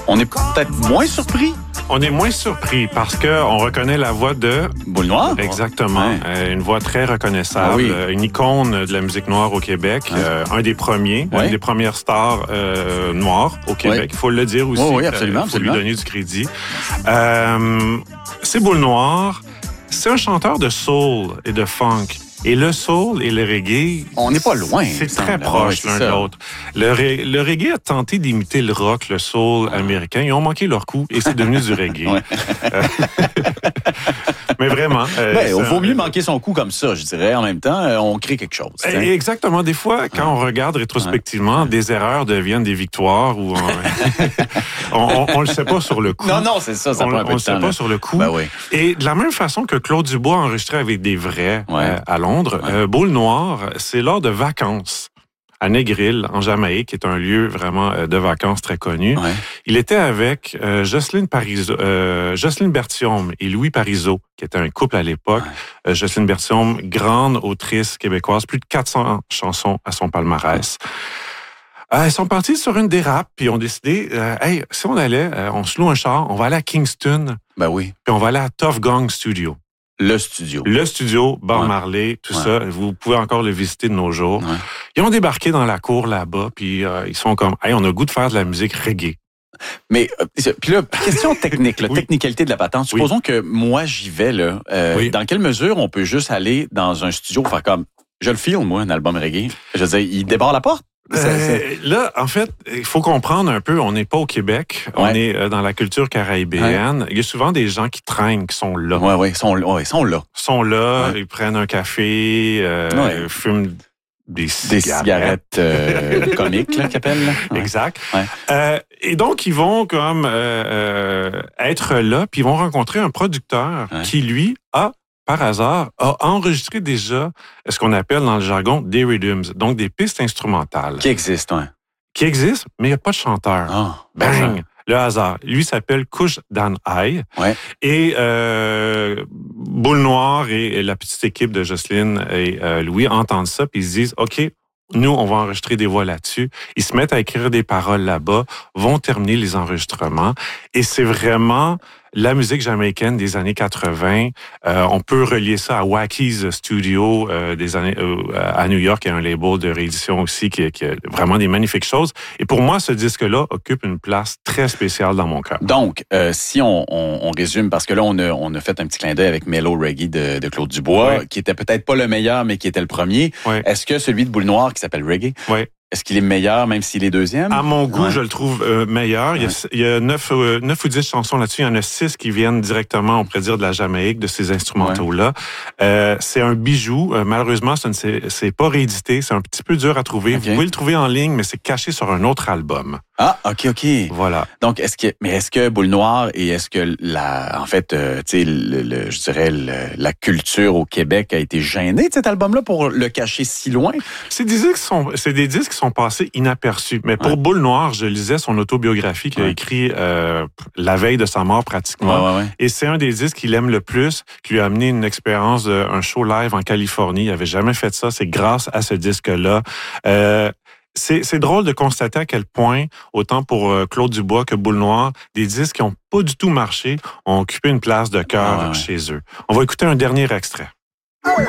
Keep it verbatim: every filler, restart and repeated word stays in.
On est peut-être moins surpris. On est moins surpris parce que on reconnaît la voix de Boule Noire. Exactement, Ouais. euh, une voix très reconnaissable, Ah oui. euh, une icône de la musique noire au Québec, Ouais. euh, un des premiers, Ouais. une des premières stars euh, noires au Québec. Il Ouais. faut le dire aussi. Oui, oui, absolument, Il faut absolument. lui donner du crédit. Euh, c'est Boule Noire. C'est un chanteur de soul et de funk. Et le soul et le reggae... On n'est pas loin. C'est il me très semble. proche Ouais, l'un c'est de ça. l'autre. Le, ré- le reggae a tenté d'imiter le rock, le soul américain. Ils ont manqué leur coup et c'est devenu du reggae. Ouais. Euh, Mais vraiment... euh, Ben, il c'est vaut un- mieux manquer son coup comme ça, je dirais. En même temps, euh, on crée quelque chose. Eh, t'sais. Exactement. Des fois, quand on regarde rétrospectivement, des erreurs deviennent des victoires ou on, on, on le sait pas sur le coup. Non, non, c'est ça. Ça on prend un on peu le de sait temps. pas là. sur le coup. Ben oui. Et de la même façon que Claude Dubois a enregistré avec des vrais Ouais. euh, à Londres, Ouais. euh, Boule Noire, c'est lors de vacances à Negril, en Jamaïque, qui est un lieu vraiment euh, de vacances très connu. Ouais. Il était avec euh, Jocelyne Parizeau, euh, Jocelyne Berthiaume et Louis Parizeau, qui était un couple à l'époque. Ouais. Euh, Jocelyne Berthiaume, grande autrice québécoise, plus de quatre cents chansons à son palmarès. Euh, ils sont partis sur une dérape, puis ils ont décidé, euh, hey, si on allait, euh, on se loue un char, on va aller à Kingston, Ben oui. puis on va aller à Tough Gong Studio. Le studio. Le studio, Bob Ouais. Marley, tout Ouais. ça, vous pouvez encore le visiter de nos jours. Ouais. Ils ont débarqué dans la cour là-bas, puis euh, ils sont comme, hey, on a le goût de faire de la musique reggae. Mais, euh, puis là, question technique, la Oui. technicalité de la patente. Oui. Supposons que moi, j'y vais, là. Euh, Oui. Dans quelle mesure on peut juste aller dans un studio faire comme, je le filme, moi, un album reggae? Je veux dire, il débarre la porte? Ça, Euh, c'est- là, en fait, il faut comprendre un peu, on n'est pas au Québec, on Ouais. est euh, dans la culture caribéenne. Il y a souvent des gens qui traînent, qui sont là. Ouais, ouais, ils sont, ouais, ils sont là. Ils sont là, Ouais. ils prennent un café, euh, Ouais. fument des Des cigarettes. cigarettes euh, comiques, là, qu'ils appellent. là. Ouais. Exact. Ouais. Euh, et donc, ils vont comme euh, euh, être là, puis ils vont rencontrer un producteur Ouais. qui, lui, a, par hasard, a enregistré déjà ce qu'on appelle dans le jargon des rhythms, donc des pistes instrumentales Qui existe, ouais. qui existent, mais il n'y a pas de chanteur. Ah, Bang! Le hasard. Lui s'appelle Kush Dan Ai. Ouais. Et euh, Boule Noire et, et la petite équipe de Jocelyne et euh, Louis entendent ça, puis ils se disent, OK, nous, on va enregistrer des voix là-dessus. Ils se mettent à écrire des paroles là-bas, vont terminer les enregistrements. Et c'est vraiment la musique jamaïcaine des années quatre-vingts. Euh, on peut relier ça à Wacky's Studio euh, des années euh, à New York, qui est un label de réédition aussi, qui, qui a vraiment des magnifiques choses. Et pour moi, ce disque-là occupe une place très spéciale dans mon cœur. Donc, euh, si on, on, on résume, parce que là, on a, on a fait un petit clin d'œil avec Mellow Reggae de, de Claude Dubois, Ouais. qui était peut-être pas le meilleur, mais qui était le premier. Ouais. Est-ce que celui de Boule Noire, qui s'appelle Reggae, Ouais. est-ce qu'il est meilleur, même s'il est deuxième? À mon goût, Ouais. je le trouve euh, meilleur. Il y a, il y a neuf, euh, neuf ou dix chansons là-dessus. Il y en a six qui viennent directement, on pourrait dire, de la Jamaïque, de ces instrumentaux-là. Euh, c'est un bijou. Euh, malheureusement, ce ne c'est, c'est pas réédité. C'est un petit peu dur à trouver. Ok. Vous pouvez le trouver en ligne, mais c'est caché sur un autre album. Ah, OK, OK. Voilà. Donc, est-ce que, mais est-ce que Boule Noire et est-ce que la, en fait, euh, tu sais, le, le- je dirais, le- la culture au Québec a été gênée de cet album-là pour le cacher si loin? C'est des disques qui sont, c'est des disques qui sont passés inaperçus. Mais pour Ouais. Boule Noire, je lisais son autobiographie qu'il a Ouais. écrit euh, la veille de sa mort pratiquement. ouais, ouais. Et c'est un des disques qu'il aime le plus, qui lui a amené une expérience d'un show live en Californie. Il avait jamais fait ça. C'est grâce à ce disque-là. Euh, c'est, c'est drôle de constater à quel point, autant pour euh, Claude Dubois que Boule Noire, des disques qui ont pas du tout marché ont occupé une place de cœur Ah ouais, ouais. chez eux. On va écouter un dernier extrait.